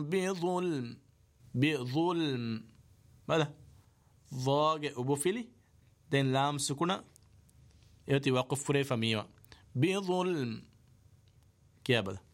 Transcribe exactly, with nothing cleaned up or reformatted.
بظلم بظلم ماذا ضاء أبوفيلي دين لام سكونة يأتي وقف فري فميوا بظلم كيا بدا